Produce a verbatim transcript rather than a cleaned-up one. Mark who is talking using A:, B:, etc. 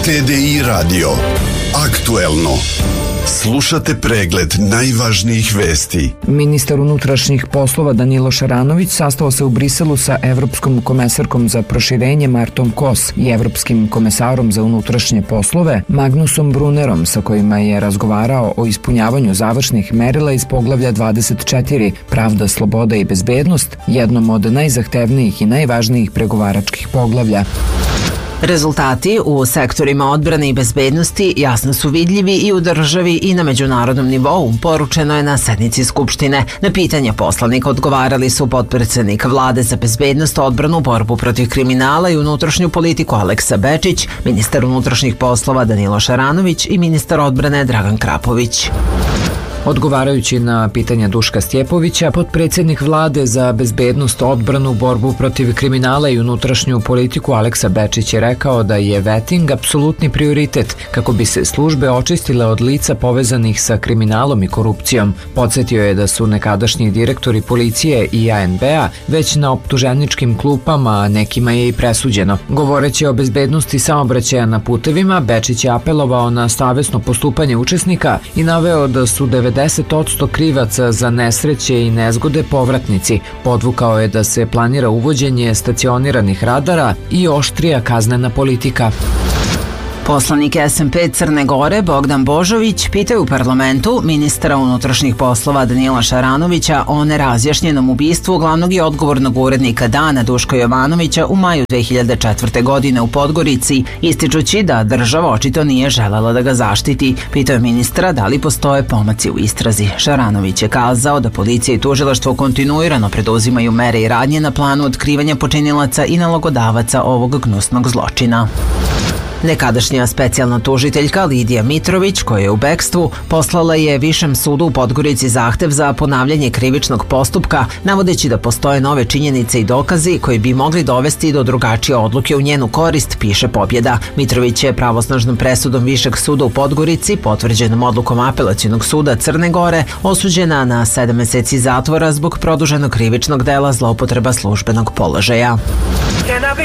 A: T D I radio. Aktuelno. Slušate pregled najvažnijih vesti.
B: Ministar unutrašnjih poslova Danilo Šaranović sastao se u Briselu sa Evropskom komesarkom za proširenje Martom Kos i Evropskim komesarom za unutrašnje poslove Magnusom Brunerom, sa kojima je razgovarao o ispunjavanju završnih merila iz poglavlja dvadeset četiri Pravda, sloboda i bezbednost, jednom od najzahtevnijih i najvažnijih pregovaračkih poglavlja.
C: Rezultati u sektorima odbrane i bezbednosti jasno su vidljivi i u državi i na međunarodnom nivou, poručeno je na sednici Skupštine. Na pitanja poslanika odgovarali su potpredsednik Vlade za bezbednost, odbranu, borbu protiv kriminala i unutrašnju politiku Aleksa Bečić, ministar unutrašnjih poslova Danilo Šaranović i ministar odbrane Dragan Krapović.
B: Odgovarajući na pitanja Duška Stjepovića, potpredsjednik Vlade za bezbednost, odbranu, borbu protiv kriminala i unutrašnju politiku Aleksa Bečić je rekao da je veting apsolutni prioritet kako bi se službe očistile od lica povezanih sa kriminalom i korupcijom. Podsjetio je da su nekadašnji direktori policije i A N B-a već na optuženičkim klupama, a nekima je i presuđeno. Govoreći o bezbednosti saobraćaja na putevima, Bečić je apelovao na savesno postupanje učesnika i naveo da su devedeset posto krivaca za nesreće i nezgode povratnici. Podvukao je da se planira uvođenje stacioniranih radara i oštrija kaznena politika.
C: Poslanik S N P Crne Gore Bogdan Božović pitao u parlamentu ministra unutrašnjih poslova Danila Šaranovića o nerazjašnjenom ubistvu glavnog i odgovornog urednika Dana Duška Jovanovića u maju dve hiljade četvrte. godine u Podgorici, ističući da država očito nije želela da ga zaštiti. Pitao je ministra da li postoje pomaci u istrazi. Šaranović je kazao da policija i tužilaštvo kontinuirano preduzimaju mere i radnje na planu otkrivanja počinilaca i nalogodavaca ovog gnusnog zločina. Nekadašnja specijalna tužiteljka Lidija Mitrović, koja je u bekstvu, poslala je Višem sudu u Podgorici zahtev za ponavljanje krivičnog postupka, navodeći da postoje nove činjenice i dokazi koji bi mogli dovesti do drugačije odluke u njenu korist, piše Pobjeda. Mitrović je pravosnažnom presudom Višeg suda u Podgorici, potvrđenom odlukom Apelacionog suda Crne Gore, osuđena na sedam meseci zatvora zbog produženog krivičnog dela zloupotreba službenog položaja.